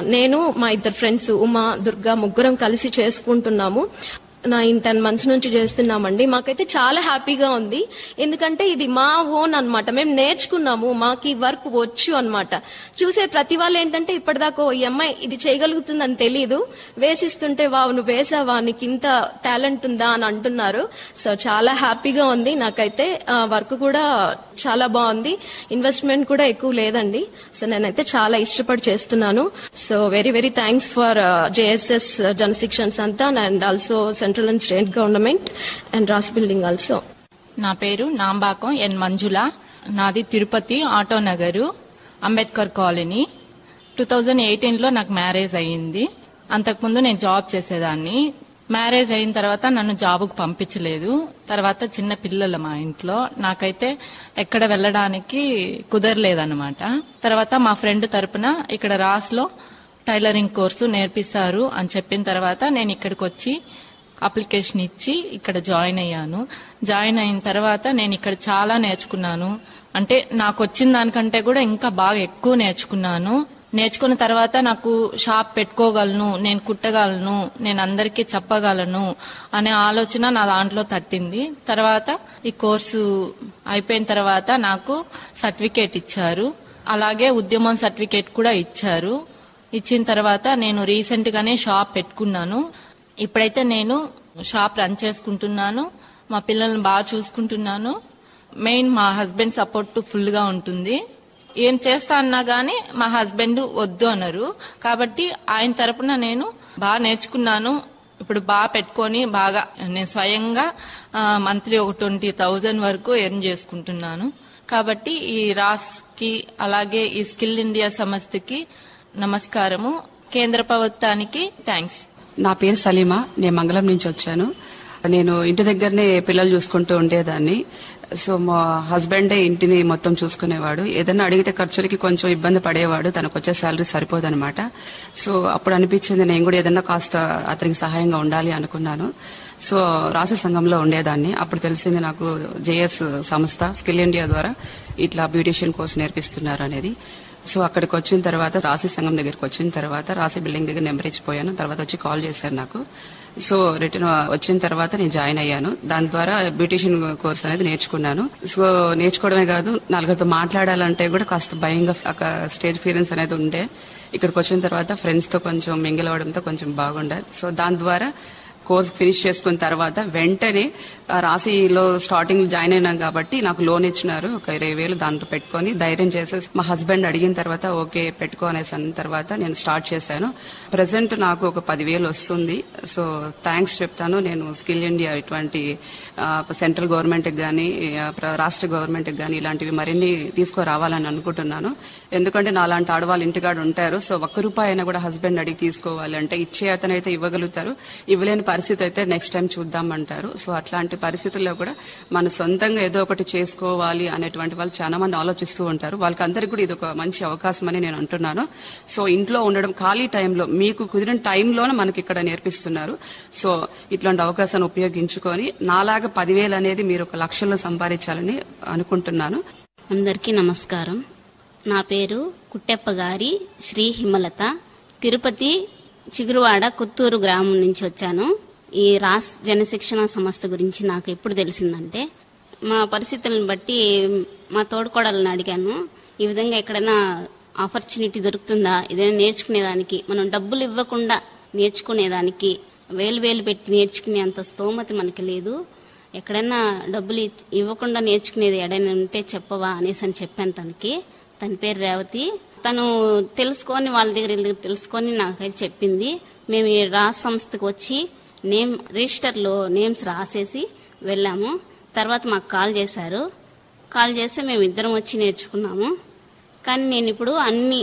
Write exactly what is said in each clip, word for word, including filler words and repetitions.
నేను మా ఇద్దరు ఫ్రెండ్స్ ఉమా దుర్గా ముగ్గురం కలిసి చేసుకుంటున్నాము. నైన్ టెన్ మంత్స్ నుంచి చేస్తున్నామండి. మాకైతే చాలా హ్యాపీగా ఉంది. ఎందుకంటే ఇది మా ఓన్ అన్నమాట. మేము నేర్చుకున్నాము, మాకు ఈ వర్క్ వచ్చు అన్నమాట. చూసే ప్రతి వాళ్ళు ఏంటంటే ఇప్పటిదాకా ఈ అమ్మాయి ఇది చేయగలుగుతుందని తెలీదు, వేసిస్తుంటే వావ్ నువ్వు వేసావా, నీకు ఇంత టాలెంట్ ఉందా అని అంటున్నారు. సో చాలా హ్యాపీగా ఉంది నాకైతే. వర్క్ కూడా చాలా బాగుంది, ఇన్వెస్ట్మెంట్ కూడా ఎక్కువ లేదండి. సో నేనైతే చాలా ఇష్టపడి చేస్తున్నాను. So very very thanks for JSS జనశిక్షణ సంస్థ and also central and state government and Ross building also. నా పేరు నాంబాకం ఎన్ మంజుల. నాది Tirupati auto Nagar Ambedkar colony. Two thousand eighteen లో నాకు మ్యారేజ్ అయ్యింది. అంతకుముందు నేను జాబ్ చేసేదాన్ని. మ్యారేజ్ అయిన తర్వాత నన్ను జాబుకు పంపించలేదు. తర్వాత చిన్న పిల్లలు మా ఇంట్లో, నాకైతే ఎక్కడ వెళ్ళడానికి కుదరలేదన్నమాట. తర్వాత మా ఫ్రెండ్ తరపున ఇక్కడ రాస్ లో టైలరింగ్ కోర్సు నేర్పిస్తారు అని చెప్పిన తర్వాత నేను ఇక్కడికి వచ్చి అప్లికేషన్ ఇచ్చి ఇక్కడ జాయిన్ అయ్యాను. జాయిన్ అయిన తర్వాత నేను ఇక్కడ చాలా నేర్చుకున్నాను. అంటే నాకు వచ్చిన దానికంటే కూడా ఇంకా బాగా ఎక్కువ నేర్చుకున్నాను. నేర్చుకున్న తర్వాత నాకు షాప్ పెట్టుకోగలను, నేను కుట్టగలను, నేను అందరికీ చెప్పగలను అనే ఆలోచన నా దాంట్లో తట్టింది. తర్వాత ఈ కోర్సు అయిపోయిన తర్వాత నాకు సర్టిఫికేట్ ఇచ్చారు, అలాగే ఉద్యమం సర్టిఫికేట్ కూడా ఇచ్చారు. ఇచ్చిన తర్వాత నేను రీసెంట్ గానే షాప్ పెట్టుకున్నాను. ఇప్పుడైతే నేను షాప్ రన్ చేసుకుంటున్నాను, మా పిల్లల్ని బాగా చూసుకుంటున్నాను. మెయిన్ మా హస్బెండ్ సపోర్ట్ ఫుల్ గా ఉంటుంది. ఏం చేస్తా అన్నా గానీ మా హస్బెండ్ వద్దు అన్నారు. కాబట్టి ఆయన తరపున నేను బాగా నేర్చుకున్నాను. ఇప్పుడు బాగా పెట్టుకొని బాగా నేను స్వయంగా మంత్లీ ఒక ట్వంటీ థౌజండ్ వరకు ఎర్న్ చేసుకుంటున్నాను. కాబట్టి ఈ రాస్ కి అలాగే ఈ స్కిల్ ఇండియా సంస్థకి నమస్కారము. కేంద్ర ప్రభుత్వానికి థ్యాంక్స్. నా పేరు సలీమా, నేను మంగళం నుంచి వచ్చాను. నేను ఇంటి దగ్గరనే పిల్లలు చూసుకుంటూ ఉండేదాన్ని. సో మా హస్బెండే ఇంటిని మొత్తం చూసుకునేవాడు. ఏదైనా అడిగితే ఖర్చులకి కొంచెం ఇబ్బంది పడేవాడు, తనకు వచ్చే శాలరీ సరిపోదన్నమాట. సో అప్పుడు అనిపించింది నేను కూడా ఏదైనా కాస్త అతనికి సహాయంగా ఉండాలి అనుకున్నాను. సో రాసి సంఘంలో ఉండేదాన్ని. అప్పుడు తెలిసింది నాకు జేఎస్ సంస్థ స్కిల్ ఇండియా ద్వారా ఇట్లా బ్యూటిషియన్ కోర్స్ నేర్పిస్తున్నారు అనేది. సో అక్కడికి వచ్చిన తర్వాత రాసి సంఘం దగ్గరికి వచ్చిన తర్వాత రాసి బిల్డింగ్ దగ్గర నెంబర్ ఇచ్చిపోయాను. తర్వాత వచ్చి కాల్ చేశారు నాకు. సో రిటర్న్ వచ్చిన తర్వాత నేను జాయిన్ అయ్యాను. దాని ద్వారా బ్యూటిషియన్ కోర్స్ అనేది నేర్చుకున్నాను. సో నేర్చుకోవడమే కాదు, నలుగురితో మాట్లాడాలంటే కూడా కాస్త భయంగా స్టేజ్ ఫియరెన్స్ అనేది ఉండే. ఇక్కడికి వచ్చిన తర్వాత ఫ్రెండ్స్ తో కొంచెం మింగిల్ అవడంతో కొంచెం బాగుండే. సో దాని ద్వారా కోర్స్ ఫినిష్ చేసుకున్న తర్వాత వెంటనే రాశిలో స్టార్టింగ్ జాయిన్ అయినాం కాబట్టి నాకు లోన్ ఇచ్చినారు ఒక ఇరవై వేలు. దాంట్లో పెట్టుకుని ధైర్యం చేసేసి మా హస్బెండ్ అడిగిన తర్వాత ఓకే పెట్టుకో అనేసి అన్న తర్వాత నేను స్టార్ట్ చేశాను. ప్రెసెంట్ నాకు ఒక పదివేలు వస్తుంది. సో థ్యాంక్స్ చెప్తాను. నేను స్కిల్ ఇండియా ఇటువంటి సెంట్రల్ గవర్నమెంట్ కి గానీ రాష్ట్ర గవర్నమెంట్ కి గానీ ఇలాంటివి మరిన్ని తీసుకురావాలని అనుకుంటున్నాను. ఎందుకంటే నా లాంటి ఆడవాళ్ళు ఇంటికాడ ఉంటారు. సో ఒక్క రూపాయి అయినా కూడా హస్బెండ్ అడిగి తీసుకోవాలి అంటే ఇచ్చే అతనైతే ఇవ్వగలుగుతారు, ఇవ్వలేని పరిస్థితి అయితే నెక్స్ట్ టైం చూద్దామంటారు. సో అట్లాంటి పరిస్థితుల్లో కూడా మన సొంతంగా ఏదో ఒకటి చేసుకోవాలి అనేటువంటి వాళ్ళు చాలా మంది ఆలోచిస్తూ ఉంటారు. వాళ్ళకందరికీ కూడా ఇది ఒక మంచి అవకాశం అని నేను అంటున్నాను. సో ఇంట్లో ఉండడం ఖాళీ టైంలో మీకు కుదిరిన టైంలోనే మనకి ఇక్కడ నేర్పిస్తున్నారు. సో ఇట్లాంటి అవకాశాన్ని ఉపయోగించుకొని నాలాగా పదివేలు అనేది మీరు ఒక లక్షల్లో సంపాదించాలని అనుకుంటున్నాను. అందరికీ నమస్కారం. నా పేరు కుట్టెప్ప గారి శ్రీ హిమలత. తిరుపతి చిగురువాడ కొత్తూరు గ్రామం నుంచి వచ్చాను. ఈ రాస్ జనశిక్షణ సంస్థ గురించి నాకు ఎప్పుడు తెలిసిందంటే మా పరిస్థితులను బట్టి మా తోడుకోడలను అడిగాను, ఈ విధంగా ఎక్కడైనా ఆపర్చునిటీ దొరుకుతుందా, ఏదైనా నేర్చుకునేదానికి, మనం డబ్బులు ఇవ్వకుండా నేర్చుకునేదానికి, వేలు వేలు పెట్టి నేర్చుకునే అంత స్తోమత మనకి లేదు, ఎక్కడైనా డబ్బులు ఇవ్వకుండా నేర్చుకునేది ఎడైనా ఉంటే చెప్పవా అనేసి అని చెప్పాను తనకి. తన పేరు రేవతి. తను తెలుసుకొని వాళ్ళ దగ్గర వీళ్ళ దగ్గర తెలుసుకొని నాకైతే చెప్పింది. మేము ఈ రాస్ సంస్థకు వచ్చి నేమ్ రిజిస్టర్ లో నేమ్స్ రాసేసి వెళ్ళాము. తర్వాత మాకు కాల్ చేశారు. కాల్ చేస్తే మేము ఇద్దరం వచ్చి నేర్చుకున్నాము. కానీ నేను ఇప్పుడు అన్ని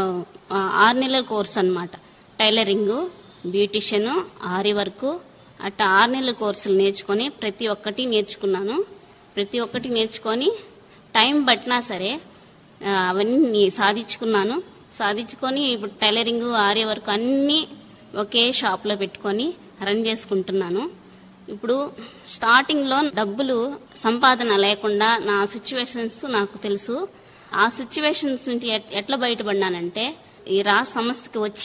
ఆరు నెలల కోర్స్ అన్నమాట. టైలరింగ్, బ్యూటిషియన్, ఆరి వర్క్ అట్లా ఆరు నెలల కోర్సులు నేర్చుకొని ప్రతి ఒక్కటి నేర్చుకున్నాను. ప్రతి ఒక్కటి నేర్చుకొని టైం పట్టినా సరే అవన్నీ సాధించుకున్నాను. సాధించుకొని ఇప్పుడు టైలరింగ్, ఆరి వర్క్ అన్ని ఒకే షాప్ లో పెట్టుకొని రన్ చేసుకుంటున్నాను. ఇప్పుడు స్టార్టింగ్ లో డబ్బులు సంపాదన లేకుండా నా సిచ్యువేషన్స్ నాకు తెలుసు. ఆ సిచ్యువేషన్స్ నుంచి ఎట్లా బయటపడినానంటే ఈ రాస్ సంస్థకి వచ్చి